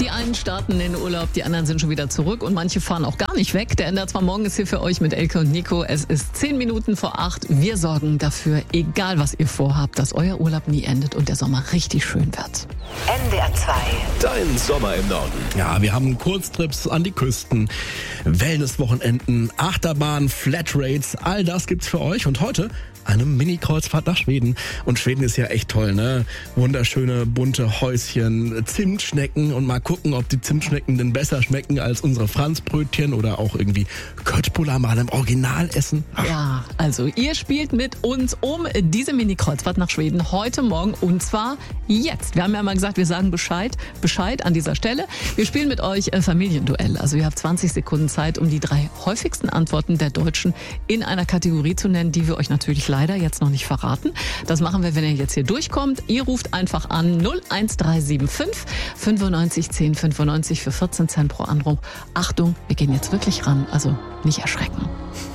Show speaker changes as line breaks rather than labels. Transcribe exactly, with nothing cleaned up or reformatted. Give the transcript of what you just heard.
Die einen starten in den Urlaub, die anderen sind schon wieder zurück und manche fahren auch gar nicht weg. Der N D R zwei Morgen ist hier für euch mit Elke und Nico. Es ist zehn Minuten vor acht. Wir sorgen dafür, egal was ihr vorhabt, dass euer Urlaub nie endet und der Sommer richtig schön wird.
N D R zwei.
Dein Sommer im Norden.
Ja, wir haben Kurztrips an die Küsten, Wellnesswochenenden, Achterbahn, Flatrates, all das gibt's für euch. Und heute eine Mini-Kreuzfahrt nach Schweden. Und Schweden ist ja echt toll, ne? Wunderschöne, bunte Häuschen, Zimtschnecken und mal gucken, ob die Zimtschnecken denn besser schmecken als unsere Franzbrötchen oder auch irgendwie Köttbullar mal im Original essen. Ach.
Ja, also ihr spielt mit uns um diese Mini-Kreuzfahrt nach Schweden heute Morgen und zwar jetzt. Wir haben ja mal gesagt, wir sagen Bescheid, Bescheid an dieser Stelle. Wir spielen mit euch äh, Familienduell. Also ihr habt zwanzig Sekunden Zeit, um die drei häufigsten Antworten der Deutschen in einer Kategorie zu nennen, die wir euch natürlich leider jetzt noch nicht verraten. Das machen wir, wenn ihr jetzt hier durchkommt. Ihr ruft einfach an null eins drei sieben fünf fünfundneunzig zehn fünfundneunzig für vierzehn Cent pro Anruf. Achtung, wir gehen jetzt wirklich ran, also nicht erschrecken.